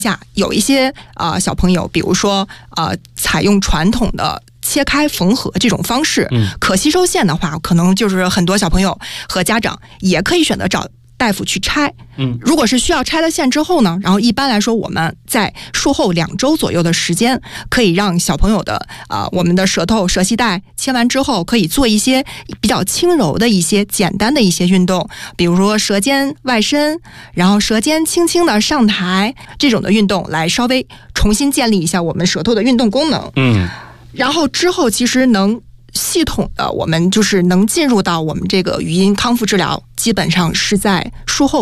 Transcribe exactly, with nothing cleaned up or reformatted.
下有一些呃小朋友，比如说呃采用传统的切开缝合这种方式， 嗯， 可吸收线的话，可能就是很多小朋友和家长也可以选择找大夫去拆。 嗯， 如果是需要拆了线之后呢，然后一般来说我们在术后两周左右的时间，可以让小朋友的啊、呃、我们的舌头舌系带切完之后，可以做一些比较轻柔的一些简单的一些运动，比如说舌尖外伸，然后舌尖轻轻的上抬这种的运动，来稍微重新建立一下我们舌头的运动功能。 嗯， 然后之后其实能系统的，我们就是能进入到我们这个语音康复治疗，基本上是在术后